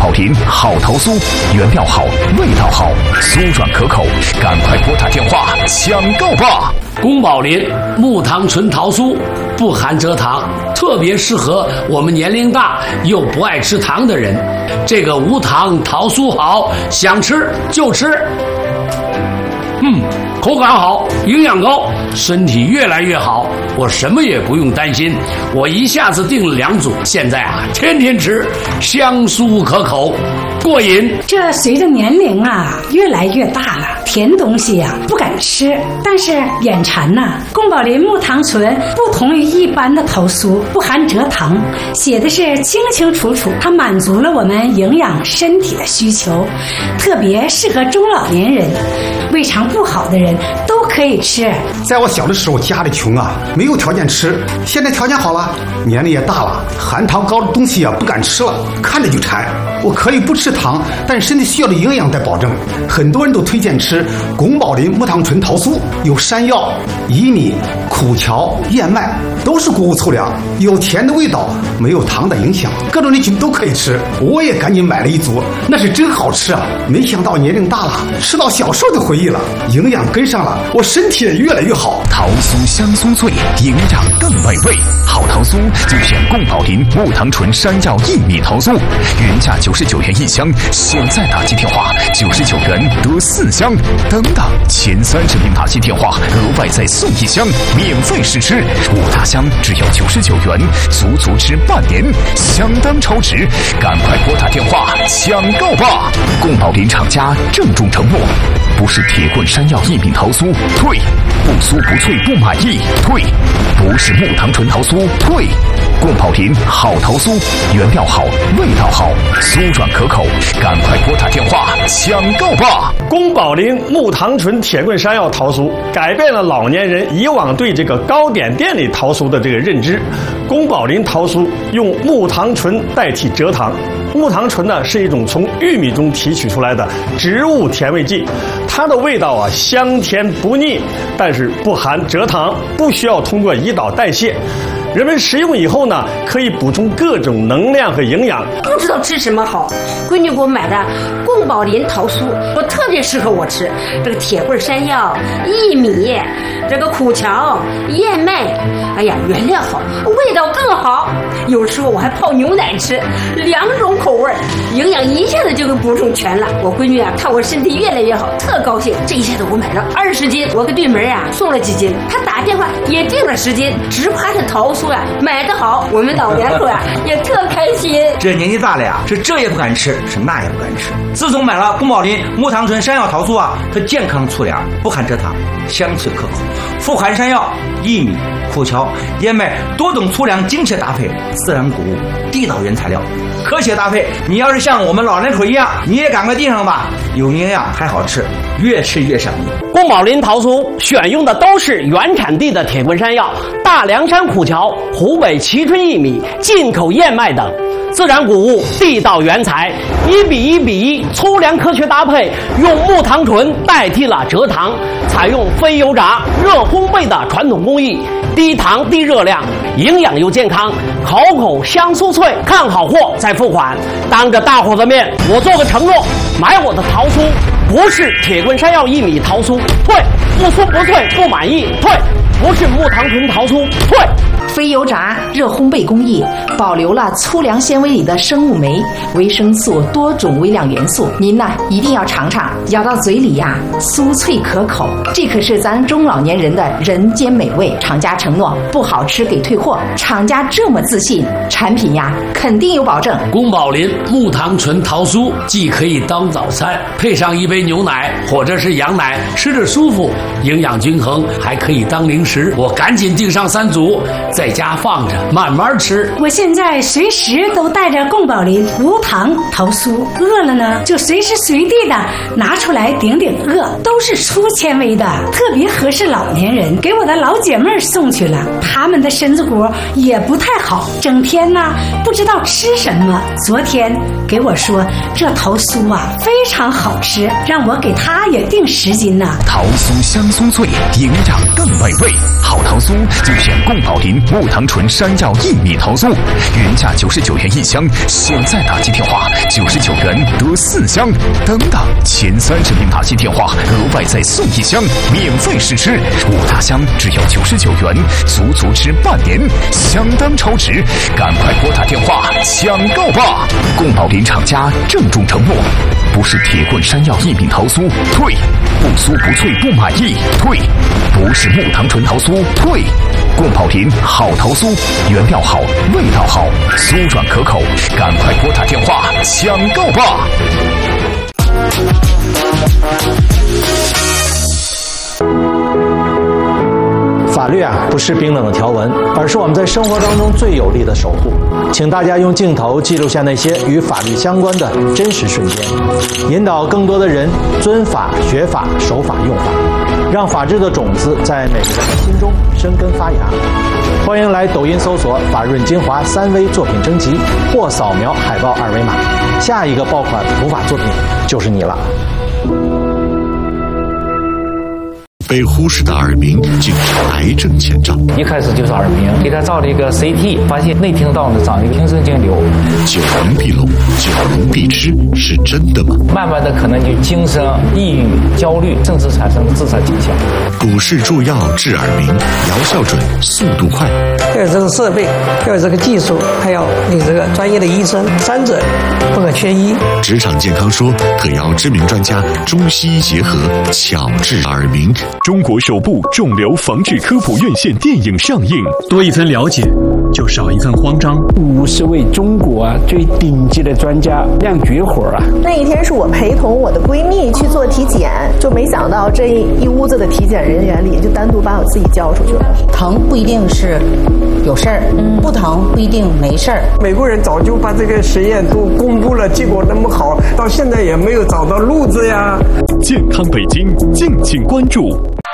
宝林好桃酥，原料好，味道好，酥软可口，赶快拨打电话抢购吧！ 宫保林木糖醇桃酥不含蔗糖，特别适合我们年龄大又不爱吃糖的人。这个无糖桃酥好，想吃就吃。口感好，营养高，身体越来越好，我什么也不用担心。我一下子订了2组，现在天天吃，香酥可口，过瘾。 这随着年龄越来越大了，甜东西不敢吃，但是眼馋宫保林木糖醇不同于一般的桃酥，不含蔗糖，写的是清清楚楚，它满足了我们营养身体的需求，特别适合中老年人，胃肠不好的人都可以吃。 在我小的时候家里穷没有条件吃，现在条件好了，年龄也大了，含糖高的东西不敢吃了，看着就馋。我可以不吃糖，但是身体需要的营养得保证。很多人都推荐吃宫保林木糖醇桃酥，有山药、薏米、苦荞、燕麦，都是谷物粗粮，有甜的味道，没有糖的影响，各种人群都可以吃。我也赶紧买了1组，那是真好吃没想到年龄大了，吃到小时候的回忆了，营养跟上了，我身体也越来越好。 桃酥香酥脆，营养更美味。好桃酥就选宫保林木糖醇山药薏米桃酥，原价99元1箱，现在打进电话99元得4箱，等等前30名打进电话额外再送1箱，免费试吃，5大箱只要99元，足吃半年，相当超值，赶快拨打电话抢购吧！宫保林厂家郑重承诺，不是铁棍山药薏米桃酥退，不酥不脆不满意退，不是木糖醇桃酥退。宫保林好桃酥，原料好，味道好，酥软可口，赶快拨打电话抢购吧！ 宫保林木糖醇铁棍山药桃酥改变了老年人以往对这个糕点店里桃酥的这个认知。宫保林桃酥用木糖醇代替蔗糖，木糖醇呢是一种从玉米中提取出来的植物甜味剂，它的味道香甜不腻，但是不含蔗糖，不需要通过胰岛代谢。人们食用以后呢，可以补充各种能量和营养。 不知道吃什么好，闺女给我买的宫保林桃酥，我特别适合我吃。这个铁棍山药、薏米，这个苦荞、燕麦，哎呀，原料好，味道更好。有时候我还泡牛奶吃，2种口味，营养一下子就给补充全了。我闺女看我身体越来越好，特高兴。这一下子我买了20斤，我给对门送了几斤，她打电话也订了10斤，只怕这桃酥买得好，我们老两口也特开心。 这年纪大了是这也不敢吃，是那也不敢吃。自从买了宫保林木糖醇山药桃酥它健康粗粮，不含蔗糖，香脆可口，富含山药、薏米、苦荞、燕麦多种粗粮精确搭配，自然谷物，地道原材料，科学搭配。你要是像我们老两口一样，你也赶快订上吧，有营养还好吃，越吃越上瘾。 宫保林桃酥选用的都是原产地的铁棍山药、大凉山苦荞、湖北蕲春薏米、进口燕麦等自然谷物，地道原材，1:1:1粗粮科学搭配，用木糖醇代替了蔗糖，采用非油炸、热烘焙的传统工艺，低糖低热量，营养又健康，口香酥脆。看好货再付款。当着大伙的面，我做个承诺，买我的桃酥不是铁棍山药薏米桃酥退，不酥不脆不满意退，不是木糖醇桃酥退。 非油炸、热烘焙工艺保留了粗粮纤维里的生物酶、维生素多种微量元素。您呢一定要尝尝，咬到嘴里酥脆可口，这可是咱中老年人的人间美味。厂家承诺不好吃给退货，厂家这么自信，产品肯定有保证。 宫保林木糖醇桃酥既可以当早餐，配上一杯牛奶或者是羊奶，吃着舒服，营养均衡，还可以当零食。我赶紧订上3组，在家放着慢慢吃。 我现在随时都带着宫保林无糖桃酥，饿了呢就随时随地的拿出来顶饿，都是粗纤维的，特别合适老年人。给我的老姐妹送去了，他们的身子骨也不太好，整天不知道吃什么。昨天给我说这桃酥非常好吃，让我给他也订10斤呢。 桃酥香酥脆，营养更美味。好桃酥就选宫保林木糖醇山药薏米桃酥，原价99元1箱，现在打击电话99元得4箱。等等，前30名打击电话额外再送1箱，免费试吃，5大箱只要99元，足吃半年，相当超值，赶快拨打电话抢购吧！宫保林厂家郑重承诺，不是铁棍山药薏米桃酥退，不酥不脆不满意退，不是木糖醇桃酥退。宫保林好桃酥，原料好，味道好，酥软可口，赶快拨打电话抢购吧！ 法律不是冰冷的条文，而是我们在生活当中最有力的守护。请大家用镜头记录下那些与法律相关的真实瞬间，引导更多的人遵法、学法、守法、用法，让法治的种子在每个人的心中生根发芽。欢迎来抖音搜索“法润精华3V 作品征集”或扫描海报2维码，下一个爆款普法作品就是你了。 被忽视的耳鸣竟是癌症前兆。 一开始就是耳鸣，给他照了一个 CT， 发现内听道呢长一个听神经瘤。 九龙必聋，九龙必吃，是真的吗？ 慢慢的可能就精神、抑郁、焦虑，甚至产生自杀倾向。 股市助药治耳鸣，疗效准，速度快。 要有这个设备，要有这个技术，还要有这个专业的医生，三者不可缺一。 职场健康说特邀知名专家，中西医结合，巧治耳鸣。 中国首部肿瘤防治科普院线电影上映， 多一份了解，就少一份慌张。 50位中国最顶级的专家亮绝活啊！ 那一天是我陪同我的闺蜜去做体检，就没想到这一屋子的体检人员里，就单独把我自己叫出去了。 疼不一定是有事儿，不疼不一定没事儿。 美国人早就把这个实验都公布了，结果那么好，到现在也没有找到路子呀。 健康北京，敬请关注。